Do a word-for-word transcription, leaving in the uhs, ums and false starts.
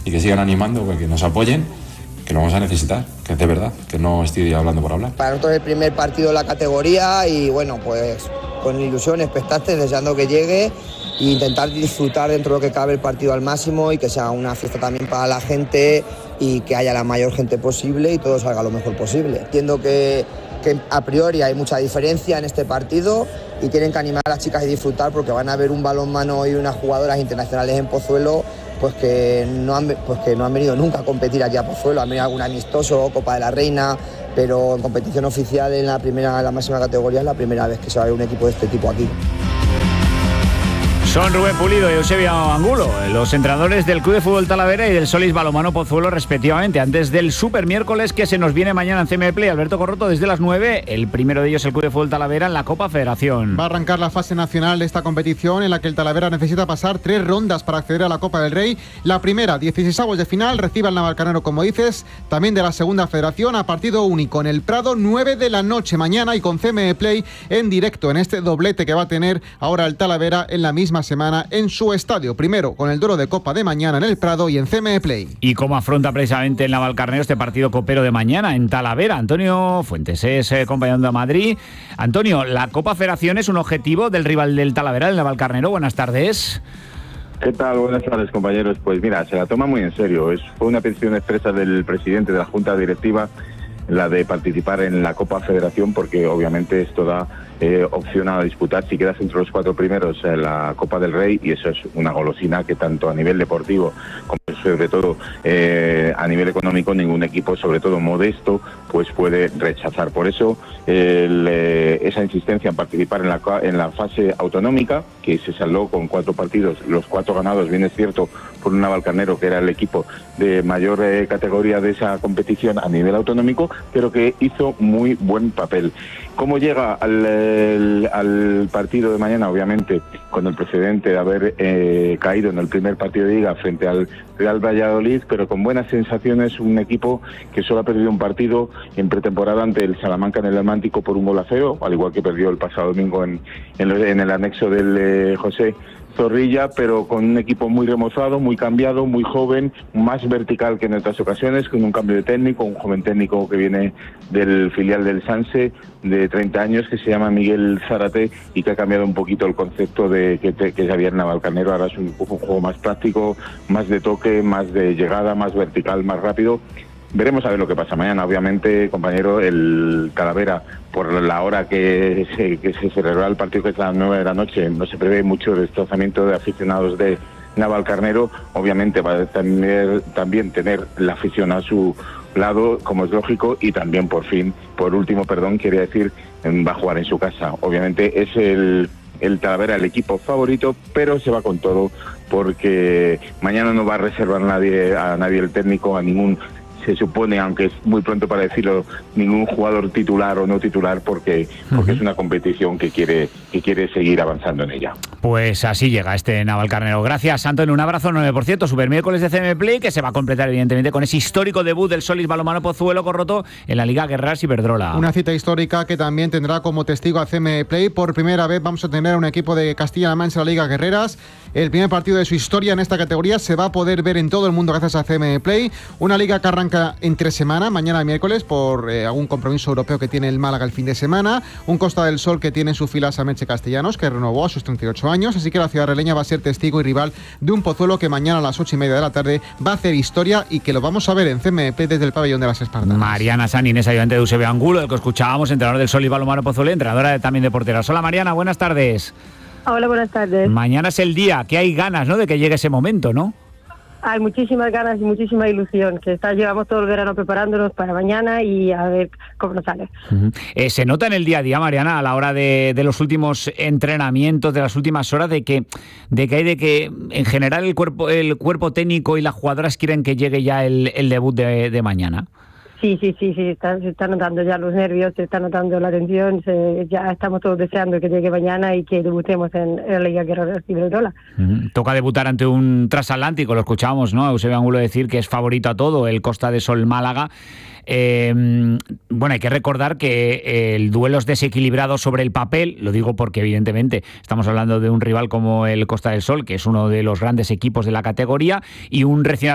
y que sigan animando, que nos apoyen, que lo vamos a necesitar, que es de verdad, que no estoy hablando por hablar. Para nosotros es el primer partido de la categoría y bueno, pues con ilusión, expectantes, deseando que llegue e intentar disfrutar dentro de lo que cabe el partido al máximo y que sea una fiesta también para la gente y que haya la mayor gente posible y todo salga lo mejor posible. Entiendo que, que a priori hay mucha diferencia en este partido y tienen que animar a las chicas y disfrutar porque van a ver un balonmano y unas jugadoras internacionales en Pozuelo pues que no han, pues que no han venido nunca a competir aquí a Pozuelo, han venido algún amistoso, Copa de la Reina, pero en competición oficial en la primera, en la máxima categoría es la primera vez que se va a ver un equipo de este tipo aquí. Son Rubén Pulido y Eusebio Angulo, los entrenadores del Club de Fútbol Talavera y del Solís Balonmano Pozuelo respectivamente, antes del super miércoles que se nos viene mañana en C M Play. Alberto Corroto, desde las nueve, el primero de ellos el Club de Fútbol Talavera en la Copa Federación. Va a arrancar la fase nacional de esta competición en la que el Talavera necesita pasar tres rondas para acceder a la Copa del Rey. La primera, dieciseisavos de final, recibe al Navalcarnero, como dices, también de la segunda federación a partido único en el Prado, nueve de la noche mañana y con C M Play en directo en este doblete que va a tener ahora el Talavera en la misma semana en su estadio. Primero con el duelo de Copa de mañana en el Prado y en C M Play. ¿Y cómo afronta precisamente el Navalcarnero este partido copero de mañana en Talavera? Antonio Fuentes es eh, acompañando a Madrid. Antonio, ¿la Copa Federación es un objetivo del rival del Talavera, el Navalcarnero? Buenas tardes. ¿Qué tal? Buenas tardes, compañeros. Pues mira, se la toma muy en serio. Es, fue una petición expresa del presidente de la Junta Directiva la de participar en la Copa Federación, porque obviamente esto da eh, opción a disputar, si quedas entre los cuatro primeros, en la Copa del Rey, y eso es una golosina que tanto a nivel deportivo como sobre todo eh, a nivel económico ningún equipo, sobre todo modesto, pues puede rechazar. Por eso el, eh, esa insistencia en participar en la, en la fase autonómica, que se saldó con cuatro partidos, los cuatro ganados, bien es cierto, por un Navalcarnero que era el equipo de mayor eh, categoría de esa competición a nivel autonómico, pero que hizo muy buen papel. ¿Cómo llega al, el, al partido de mañana? Obviamente con el precedente de haber eh, caído en el primer partido de liga frente al Real Valladolid, pero con buenas sensaciones, un equipo que solo ha perdido un partido en pretemporada ante el Salamanca en el Atlántico por un gol a cero, al igual que perdió el pasado domingo en, en, en el anexo del eh, José Zorrilla, pero con un equipo muy remozado, muy cambiado, muy joven, más vertical que en otras ocasiones, con un cambio de técnico, un joven técnico que viene del filial del Sanse, de treinta años, que se llama Miguel Zárate, y que ha cambiado un poquito el concepto de que, te, que Javier Navalcarnero. Ahora es un, un juego más práctico, más de toque, más de llegada, más vertical, más rápido. Veremos a ver lo que pasa mañana. Obviamente, compañero, el Talavera, por la hora que se, que se celebrará el partido, que es a las nueve de la noche, no se prevé mucho desplazamiento de aficionados de Navalcarnero. Obviamente va a tener, también tener la afición a su lado, como es lógico, y también, por fin, por último, perdón, quería decir, va a jugar en su casa. Obviamente es el... el Talavera el equipo favorito, pero se va con todo, porque mañana no va a reservar nadie, a nadie el técnico, a ningún, se supone, aunque es muy pronto para decirlo, ningún jugador titular o no titular, porque, porque uh-huh. es una competición que quiere, que quiere seguir avanzando en ella. Pues así llega este Navalcarnero. Gracias, Antonio. Un abrazo enorme. Por cierto, super miércoles de C M Play, que se va a completar evidentemente con ese histórico debut del Solís Balonmano Pozuelo Corroto en la Liga Guerreras Iberdrola. Una cita histórica que también tendrá como testigo a C M Play. Por primera vez vamos a tener un equipo de Castilla-La Mancha en la Liga Guerreras. El primer partido de su historia en esta categoría se va a poder ver en todo el mundo gracias a C M Play. Una liga que arranca entre semana, mañana miércoles, por eh, algún compromiso europeo que tiene el Málaga el fin de semana. Un Costa del Sol que tiene en su fila a Merche Castellanos, que renovó a sus treinta y ocho años. Así que la ciudad releña va a ser testigo y rival de un Pozuelo que mañana a las ocho y media de la tarde va a hacer historia y que lo vamos a ver en C M P desde el pabellón de las Espartanas. Mariana San Inés, ayudante de Eusebio Angulo, el que escuchábamos, entrenador del Solís Balonmano Pozuelo, entrenadora de, también de porteras. Hola, Mariana, buenas tardes. Hola, buenas tardes. Mañana es el día, que hay ganas, ¿no?, de que llegue ese momento, ¿no? Hay muchísimas ganas y muchísima ilusión, que está, llevamos todo el verano preparándonos para mañana y a ver cómo nos sale. Uh-huh. Eh, se nota en el día a día, Mariana, a la hora de, de los últimos entrenamientos, de las últimas horas, de que, de que hay de que en general el cuerpo, el cuerpo técnico y las jugadoras quieren que llegue ya el, el debut de, de mañana. Sí, sí, sí, sí, está, se están notando ya los nervios, se está notando la tensión, se, ya estamos todos deseando que llegue mañana y que debutemos en, en la Liga Guerreras Iberdrola. Uh-huh. Toca debutar ante un transatlántico, lo escuchamos, ¿no? Eusebio Angulo decir que es favorito a todo, el Costa de Sol Málaga. Eh, bueno, hay que recordar que el duelo es desequilibrado sobre el papel, lo digo porque evidentemente estamos hablando de un rival como el Costa del Sol, que es uno de los grandes equipos de la categoría, y un recién